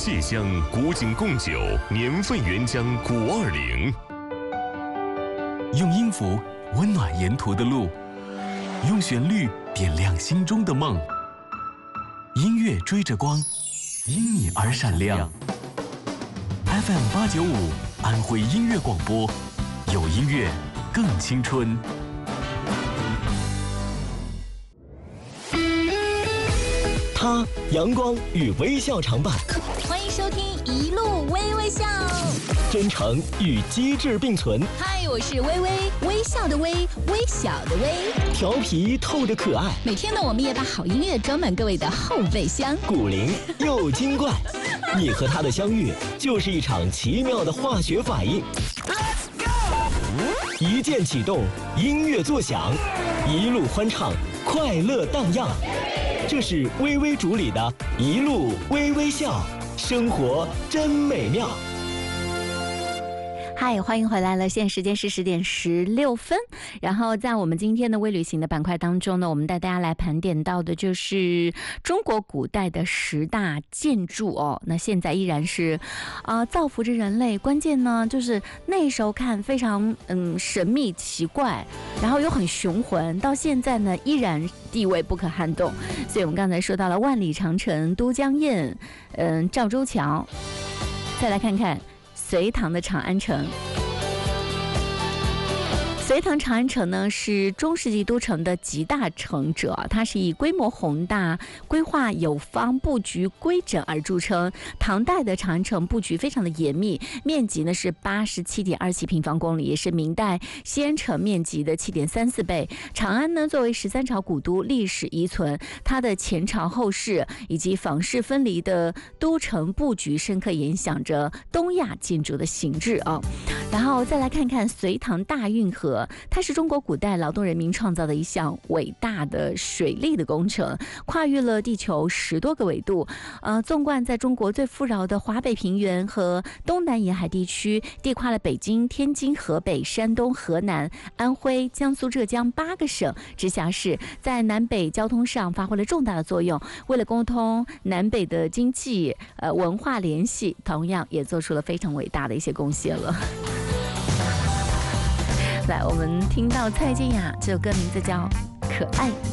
芥香古井贡酒年份原浆520， 用音符温暖沿途的路，用旋律点亮心中的梦。音乐追着光，因你而闪亮。FM895安徽音乐广播，有音乐更青春。 他阳光与微笑常伴， 欢迎收听一路微微笑， 真诚与机智并存。 嗨，我是微微，微笑的微，微小的微， 调皮透着可爱。 每天呢，我们也把好音乐装满各位的后备箱， 古灵又精怪。你和他的相遇，就是一场奇妙的化学反应。Let's go！ 一键启动，音乐作响，一路欢唱，快乐荡漾。这是微微主理的一路微微笑，生活真美妙。 嗨，欢迎回来了！现在时间是10点16分。然后在我们今天的微旅行的板块当中呢，我们带大家来盘点到的就是中国古代的10大建筑哦。那现在依然是造福着人类。关键呢，就是那时候看非常神秘奇怪，然后又很雄浑，到现在呢依然地位不可撼动。所以我们刚才说到了万里长城、都江堰、赵州桥，再来看看隋唐的长安城。隋唐长安城呢是中世纪都城的集大成者，它是以规模宏大、规划有方、布局规整而著称。唐代的长安城布局非常的严密，面积呢是87.27平方公里，也是明代西安城面积的7.34倍。长安呢作为13朝古都，历史遗存，它的前朝后市以及房市分离的都城布局，深刻影响着东亚建筑的形制啊。然后再来看看隋唐大运河，它是中国古代劳动人民创造的一项伟大的水利的工程，跨越了地球10多个纬度，纵贯在中国最富饶的华北平原和东南沿海地区，地跨了北京、天津、河北、山东、河南、安徽、江苏、浙江8个省直辖市，在南北交通上发挥了重大的作用。为了沟通南北的经济、文化联系，同样也做出了非常伟大的一些贡献了。来，我们听到蔡健雅这首歌名字叫《可爱》。